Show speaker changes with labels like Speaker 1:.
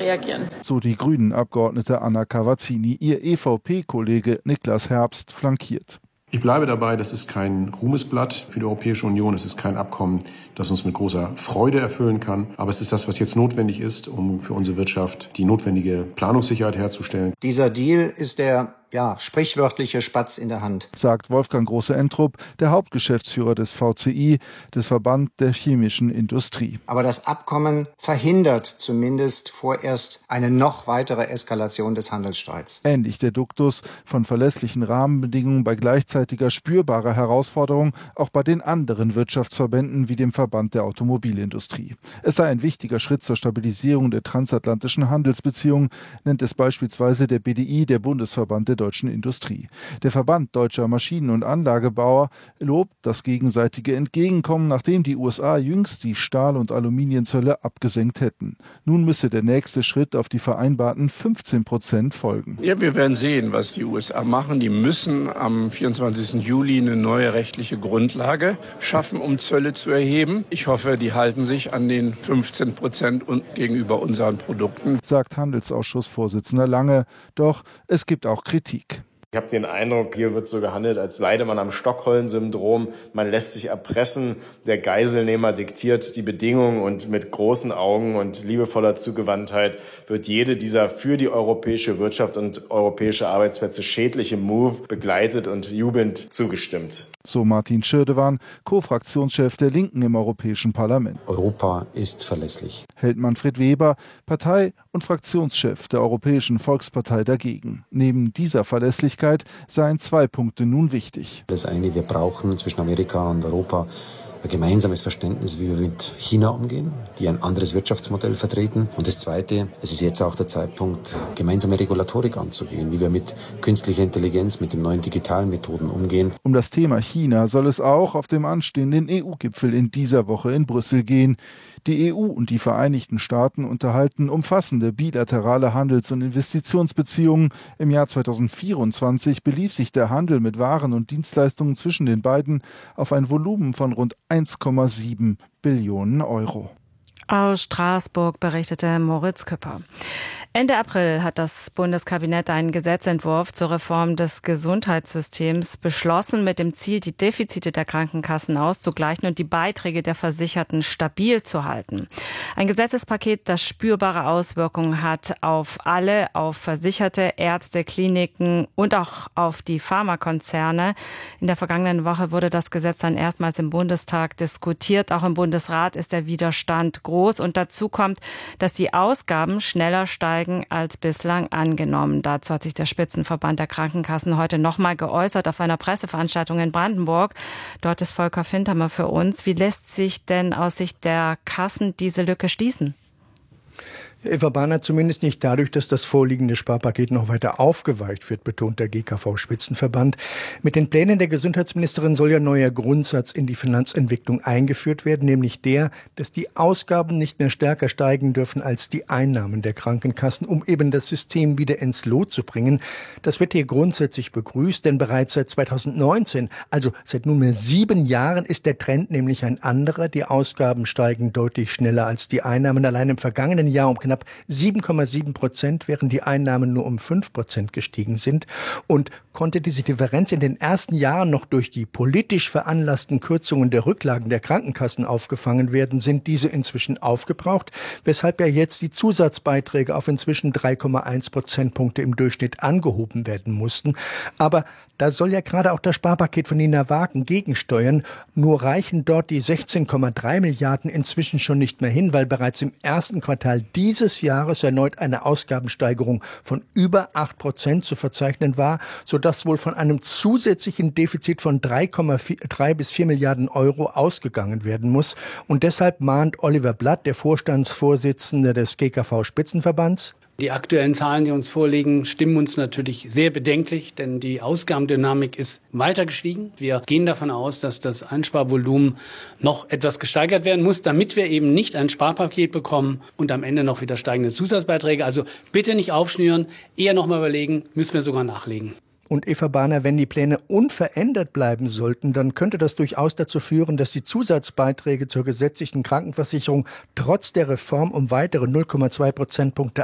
Speaker 1: reagieren.
Speaker 2: So die Grünen-Abgeordnete Anna Cavazzini, ihr EVP-Kollege Niklas Herbst flankiert.
Speaker 3: Ich bleibe dabei, das ist kein Ruhmesblatt für die Europäische Union. Es ist kein Abkommen, das uns mit großer Freude erfüllen kann. Aber es ist das, was jetzt notwendig ist, um für unsere Wirtschaft die notwendige Planungssicherheit herzustellen.
Speaker 4: Dieser Deal ist der sprichwörtliche Spatz in der Hand,
Speaker 2: sagt Wolfgang Große-Entrup, der Hauptgeschäftsführer des VCI, des Verband der chemischen Industrie.
Speaker 4: Aber das Abkommen verhindert zumindest vorerst eine noch weitere Eskalation des Handelsstreits.
Speaker 2: Ähnlich der Duktus von verlässlichen Rahmenbedingungen bei gleichzeitiger spürbarer Herausforderung auch bei den anderen Wirtschaftsverbänden wie dem Verband der Automobilindustrie. Es sei ein wichtiger Schritt zur Stabilisierung der transatlantischen Handelsbeziehungen, nennt es beispielsweise der BDI, der Bundesverband der deutschen Industrie. Der Verband deutscher Maschinen- und Anlagebauer lobt das gegenseitige Entgegenkommen, nachdem die USA jüngst die Stahl- und Aluminiumzölle abgesenkt hätten. Nun müsse der nächste Schritt auf die vereinbarten 15% folgen.
Speaker 5: Ja, wir werden sehen, was die USA machen. Die müssen am 24. Juli eine neue rechtliche Grundlage schaffen, um Zölle zu erheben. Ich hoffe, die halten sich an den 15% gegenüber unseren Produkten,
Speaker 2: sagt Handelsausschussvorsitzender Lange. Doch es gibt auch Kritik.
Speaker 6: Ich habe den Eindruck, hier wird so gehandelt, als leide man am Stockholm-Syndrom. Man lässt sich erpressen, der Geiselnehmer diktiert die Bedingungen und mit großen Augen und liebevoller Zugewandtheit wird jede dieser für die europäische Wirtschaft und europäische Arbeitsplätze schädliche Move begleitet und jubelnd zugestimmt.
Speaker 2: So Martin Schirdewan, Co-Fraktionschef der Linken im Europäischen Parlament.
Speaker 7: Europa ist verlässlich,
Speaker 2: hält Manfred Weber, Partei- und Fraktionschef der Europäischen Volkspartei dagegen. Neben dieser Verlässlichkeit seien 2 Punkte nun wichtig.
Speaker 7: Das eine, wir brauchen zwischen Amerika und Europa ein gemeinsames Verständnis, wie wir mit China umgehen, die ein anderes Wirtschaftsmodell vertreten. Und das Zweite, es ist jetzt auch der Zeitpunkt, gemeinsame Regulatorik anzugehen, wie wir mit künstlicher Intelligenz, mit den neuen digitalen Methoden umgehen.
Speaker 2: Um das Thema China soll es auch auf dem anstehenden EU-Gipfel in dieser Woche in Brüssel gehen. Die EU und die Vereinigten Staaten unterhalten umfassende bilaterale Handels- und Investitionsbeziehungen. Im Jahr 2024 belief sich der Handel mit Waren und Dienstleistungen zwischen den beiden auf ein Volumen von rund 1,7 Billionen Euro.
Speaker 8: Aus Straßburg berichtete Moritz Küpper. Ende April hat das Bundeskabinett einen Gesetzentwurf zur Reform des Gesundheitssystems beschlossen, mit dem Ziel, die Defizite der Krankenkassen auszugleichen und die Beiträge der Versicherten stabil zu halten. Ein Gesetzespaket, das spürbare Auswirkungen hat auf alle, auf Versicherte, Ärzte, Kliniken und auch auf die Pharmakonzerne. In der vergangenen Woche wurde das Gesetz dann erstmals im Bundestag diskutiert. Auch im Bundesrat ist der Widerstand groß. Und dazu kommt, dass die Ausgaben schneller steigen als bislang angenommen. Dazu hat sich der Spitzenverband der Krankenkassen heute nochmal geäußert auf einer Presseveranstaltung in Brandenburg. Dort ist Volker Fintermer für uns. Wie lässt sich denn aus Sicht der Kassen diese Lücke schließen?
Speaker 9: Eva Bahner, zumindest nicht dadurch, dass das vorliegende Sparpaket noch weiter aufgeweicht wird, betont der GKV-Spitzenverband. Mit den Plänen der Gesundheitsministerin soll ja ein neuer Grundsatz in die Finanzentwicklung eingeführt werden, nämlich der, dass die Ausgaben nicht mehr stärker steigen dürfen als die Einnahmen der Krankenkassen, um eben das System wieder ins Lot zu bringen. Das wird hier grundsätzlich begrüßt, denn bereits seit 2019, also seit nunmehr 7 Jahren, ist der Trend nämlich ein anderer. Die Ausgaben steigen deutlich schneller als die Einnahmen. Allein im vergangenen Jahr um knapp 7,7%, während die Einnahmen nur um 5% gestiegen sind. Und konnte diese Differenz in den ersten Jahren noch durch die politisch veranlassten Kürzungen der Rücklagen der Krankenkassen aufgefangen werden, sind diese inzwischen aufgebraucht, weshalb ja jetzt die Zusatzbeiträge auf inzwischen 3,1 Prozentpunkte im Durchschnitt angehoben werden mussten. Aber da soll ja gerade auch das Sparpaket von Nina Wagen gegensteuern. Nur reichen dort die 16,3 Milliarden inzwischen schon nicht mehr hin, weil bereits im ersten Quartal dieses Jahres erneut eine Ausgabensteigerung von über 8% zu verzeichnen war, sodass wohl von einem zusätzlichen Defizit von 3 bis 4 Milliarden Euro ausgegangen werden muss. Und deshalb mahnt Oliver Blatt, der Vorstandsvorsitzende des GKV-Spitzenverbands:
Speaker 10: Die aktuellen Zahlen, die uns vorliegen, stimmen uns natürlich sehr bedenklich, denn die Ausgabendynamik ist weiter gestiegen. Wir gehen davon aus, dass das Einsparvolumen noch etwas gesteigert werden muss, damit wir eben nicht ein Sparpaket bekommen und am Ende noch wieder steigende Zusatzbeiträge. Also bitte nicht aufschnüren, eher noch mal überlegen, müssen wir sogar nachlegen.
Speaker 9: Und Eva Bahner, wenn die Pläne unverändert bleiben sollten, dann könnte das durchaus dazu führen, dass die Zusatzbeiträge zur gesetzlichen Krankenversicherung trotz der Reform um weitere 0,2 Prozentpunkte